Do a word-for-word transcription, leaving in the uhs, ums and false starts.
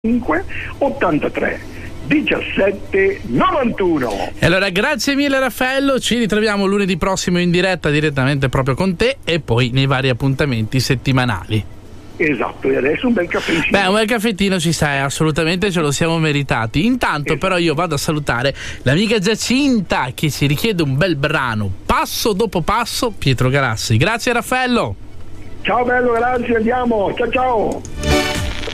cinque ottantatré diciassette novantuno. E allora grazie mille Raffaello, ci ritroviamo lunedì prossimo in diretta direttamente proprio con te e poi nei vari appuntamenti settimanali. Esatto, e adesso un bel caffettino. Beh, un bel caffettino ci sta, assolutamente ce lo siamo meritati. Intanto esatto. Però io vado a salutare l'amica Giacinta che ci richiede un bel brano, passo dopo passo, Pietro Garassi. Grazie Raffaello. Ciao bello, grazie, andiamo, ciao ciao.